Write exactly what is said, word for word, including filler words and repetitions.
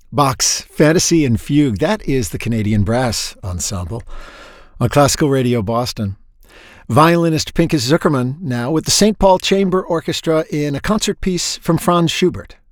Bach's Fantasy and Fugue. That is the Canadian Brass Ensemble on Classical Radio Boston. Violinist Pinchas Zukerman now with the Saint Paul Chamber Orchestra in a concert piece from Franz Schubert.